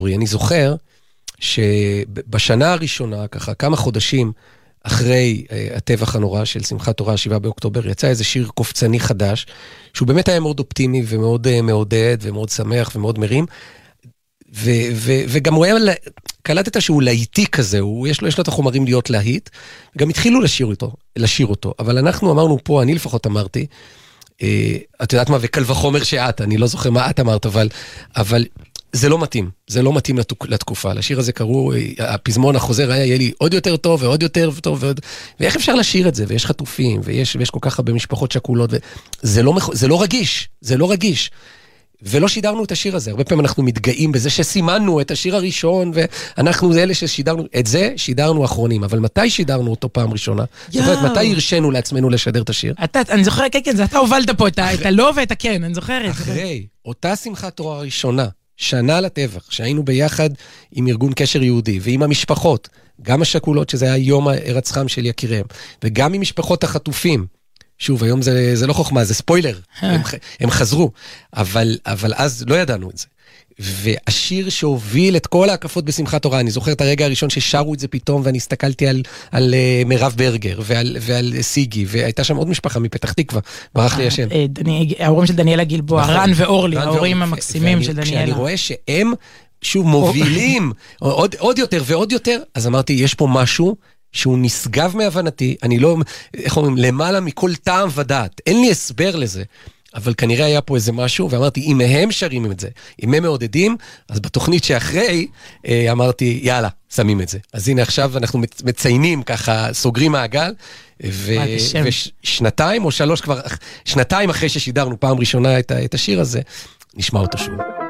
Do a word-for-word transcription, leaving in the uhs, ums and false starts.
באוקטובר, אני זוכר שבשנה הראשונה, ככה כמה חודשים אחרי הטבח הנורא של שמחת תורה, שבעה באוקטובר, יצא איזה שיר קופצני חדש, שהוא באמת היה מאוד אופטימי ומאוד מעודד ומאוד שמח ומאוד מרים, ו- ו- וגם הוא היה, קלטת שהוא להיטי כזה, הוא, יש לו, יש לו את החומרים להיות להיט, גם התחילו לשיר אותו, לשיר אותו, אבל אנחנו אמרנו פה, אני לפחות אמרתי, אה, את יודעת מה, וקל וחומר שאת, אני לא זוכר מה את אמרת, אבל, אבל זה לא מתאים, זה לא מתאים לתוק, לתקופה, לשיר הזה קראו, הפזמון החוזר היה, יהיה לי עוד יותר טוב ועוד יותר טוב, ועוד, ואיך אפשר לשיר את זה, ויש חטופים, ויש, ויש כל כך הרבה משפחות שכולות, וזה לא, זה לא רגיש, זה לא רגיש, ולא שידרנו את השיר הזה. הרבה פעמים אנחנו מתגאים בזה שסימנו את השיר הראשון, ואנחנו זה אלה ששידרנו, את זה שידרנו אחרונים. אבל מתי שידרנו אותו פעם ראשונה? זאת אומרת, מתי הרשנו לעצמנו לשדר את השיר? אתה, אני זוכרת, כן, כן, זה אתה הובלת פה את הלא ואת הכן, אני זוכרת. אחרי, אותה שמחת תורה הראשונה, שנה לטבח, שהיינו ביחד עם ארגון קשר יהודי, ועם המשפחות, גם השכולות, שזה היה יום הרצחם של יקיריהם, וגם עם משפחות החטופים, שוב, היום זה, זה לא חוכמה, זה ספוילר, הם, הם חזרו, אבל, אבל אז לא ידענו את זה. והשיר שהוביל את כל ההקפות בשמחת תורה, אני זוכר את הרגע הראשון ששרו את זה פתאום, ואני הסתכלתי על, על uh, מירב ברגר, ועל, ועל סיגי, והייתה שם עוד משפחה מפתח תקווה, ברח לי השם. ההורים של דניאלה גלבוע, רן ואורלי, ההורים המקסימים של דניאלה. כשאני רואה שהם שוב מובילים, עוד, עוד יותר ועוד יותר, אז אמרתי, יש פה משהו, שהוא נסגב מהבנתי, אני לא, איך אומרים, למעלה מכל טעם ודעת, אין לי הסבר לזה, אבל כנראה היה פה איזה משהו, ואמרתי, אם הם שרים את זה, אם הם מעודדים, אז בתוכנית שאחרי, אמרתי, יאללה, שמים את זה. אז הנה עכשיו אנחנו מציינים ככה, סוגרים מעגל, ושנתיים או שלוש כבר, שנתיים אחרי ששידרנו פעם ראשונה את השיר הזה, נשמע אותו שוב.